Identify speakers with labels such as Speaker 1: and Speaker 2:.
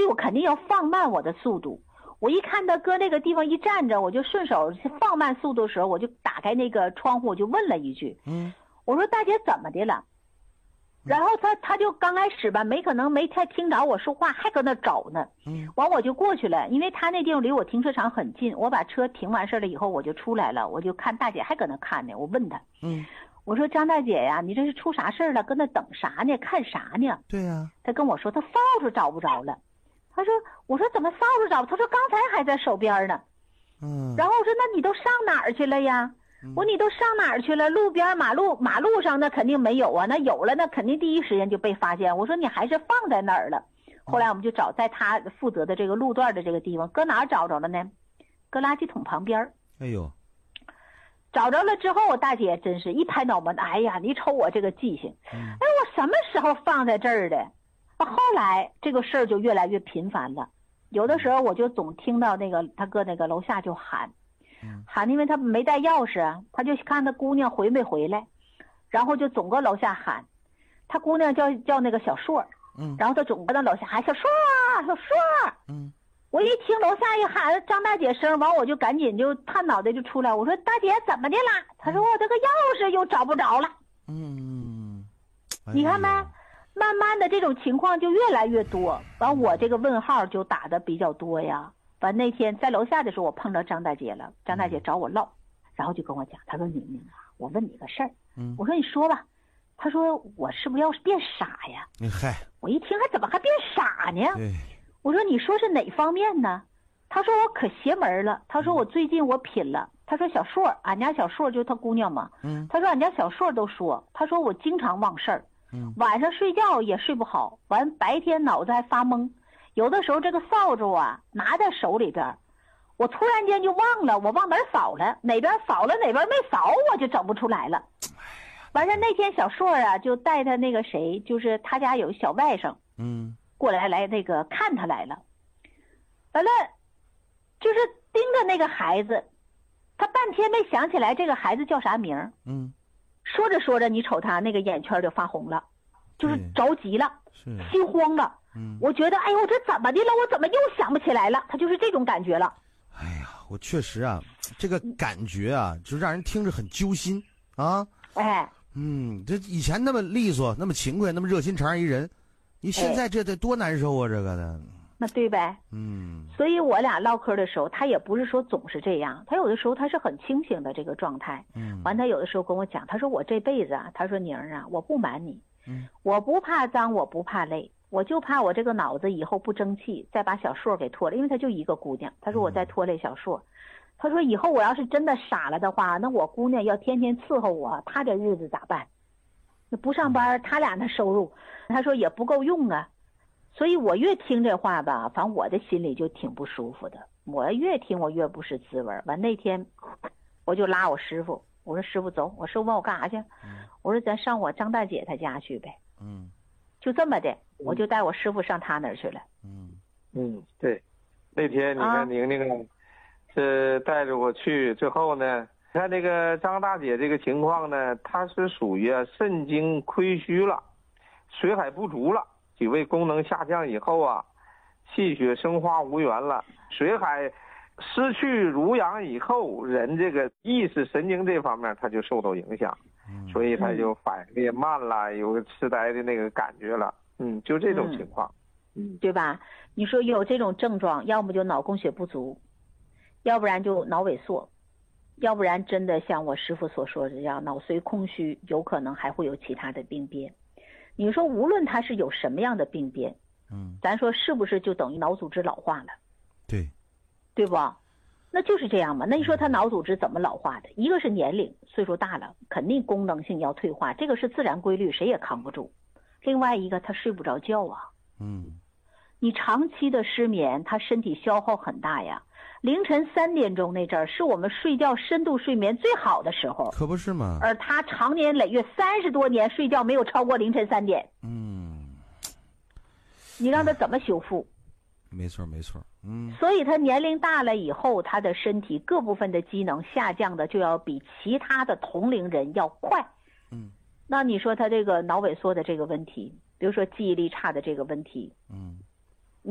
Speaker 1: 以我肯定要放慢我的速度。我一看他搁那个地方一站着，我就顺手放慢速度的时候，我就打开那个窗户，我就问了一句，我说大姐怎么的了？然后他就刚开始吧，可能没太听着我说话，还搁那找呢。完我就过去了，因为他那地方离我停车场很近，我把车停完事了以后，我就出来了，我就看大姐还搁那看呢，我问他，我说张大姐呀，你这是出啥事了？搁那等啥呢？看啥呢？
Speaker 2: 对呀。他
Speaker 1: 跟我说他扫帚找不着了。我说怎么扫帚找？他说刚才还在手边呢。然后我说那你都上哪儿去了呀？我说你都上哪儿去了？路边马路上那肯定没有啊，那有了那肯定第一时间就被发现。我说你还是放在哪儿了？后来我们就找在他负责的这个路段的这个地方，搁哪儿找着了呢？搁垃圾桶旁边。
Speaker 2: 哎呦，
Speaker 1: 找着了之后，我大姐真是一拍脑门，哎呀，你瞅我这个记性，我什么时候放在这儿的？后来这个事儿就越来越频繁了，有的时候我就总听到那个他搁那个楼下就喊，因为他没带钥匙啊，他就看他姑娘回没回来，然后就总搁楼下喊，他姑娘叫那个小硕，然后他总搁那楼下喊小硕啊，小硕，我一听楼下一喊张大姐声，完我就赶紧就探脑袋就出来，我说大姐怎么的了？他说我这个钥匙又找不着了。你看没？慢慢的这种情况就越来越多，完我这个问号就打的比较多呀。完那天在楼下的时候我碰着张大姐了，张大姐找我唠，然后就跟我讲，她说宁宁啊，我问你个事儿。我说你说吧。她说我是不是要变傻呀？我一听还怎么还变傻呢？我说你说是哪方面呢？她说我可邪门了。她说我最近我品了。她说小硕，俺家小硕就是她姑娘嘛。她说俺家小硕都说，她说我经常忘事儿。晚上睡觉也睡不好，完白天脑子还发懵，有的时候这个扫帚啊拿在手里边，我突然间就忘了我往哪儿扫了，哪边扫了哪边没扫，我就整不出来了。完事那天小硕啊就带他那个谁，就是他家有小外甥，过来那个看他来了，完了就是盯着那个孩子，他半天没想起来这个孩子叫啥名。说着说着，你瞅他那个眼圈就发红了，就是着急了，心慌了。我觉得，哎呦，这怎么的了？我怎么又想不起来了？他就是这种感觉了。
Speaker 2: 哎呀，我确实啊，这个感觉啊，就让人听着很揪心啊。这以前那么利索，那么勤快，那么热心肠一人，你现在这得多难受啊！这个的。
Speaker 1: 那对呗。所以我俩唠嗑的时候，他也不是说总是这样，他有的时候他是很清醒的这个状态。完他有的时候跟我讲，他说我这辈子啊，他说宁儿啊，我不瞒你，我不怕脏，我不怕累，我就怕我这个脑子以后不争气，再把小硕给拖了，因为他就一个姑娘。他说我再拖累小硕，他说以后我要是真的傻了的话，那我姑娘要天天伺候我，她这日子咋办？不上班，他俩那收入，他说也不够用啊。所以我越听这话吧，反正我的心里就挺不舒服的。我越听我越不是滋味。完那天，我就拉我师傅，我说师傅走，我师傅问我干啥去？我说咱上我张大姐她家去呗。就这么的，我就带我师傅上他那儿去了。
Speaker 3: 对，那天你看宁宁是带着我去之后呢，你看那个张大姐这个情况呢，她是属于肾精亏虚了，水海不足了。脾胃功能下降以后啊，气血生化无源了，水海失去濡养以后，人这个意识神经这方面他就受到影响，所以他就反应也慢了，有个痴呆的那个感觉了。就这种情况。
Speaker 1: 对吧？你说有这种症状，要么就脑供血不足，要不然就脑萎缩，要不然真的像我师傅所说的这样脑髓空虚，有可能还会有其他的病变。你说无论他是有什么样的病变，咱说是不是就等于脑组织老化了？对不？那就是这样嘛。那你说他脑组织怎么老化的？一个是年龄，岁数大了，肯定功能性要退化，这个是自然规律，谁也扛不住。另外一个，他睡不着觉啊。你长期的失眠，他身体消耗很大呀。凌晨3点钟那阵儿是我们睡觉深度睡眠最好的时候，
Speaker 2: 可不是吗？
Speaker 1: 而他长年累月30多年睡觉没有超过凌晨3点。你让他怎么修复？
Speaker 2: 没错。
Speaker 1: 所以他年龄大了以后，他的身体各部分的机能下降的就要比其他的同龄人要快。那你说他这个脑萎缩的这个问题，比如说记忆力差的这个问题，